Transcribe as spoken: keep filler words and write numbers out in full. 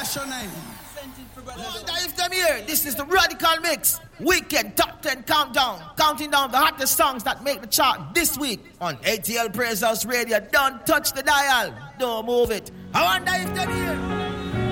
your name? I wonder if them here. This is the Radical Mix. Weekend Top ten Countdown. Counting down the hottest songs that make the chart this week on A T L Praise House Radio. Don't touch the dial. Don't move it. I wonder if them here.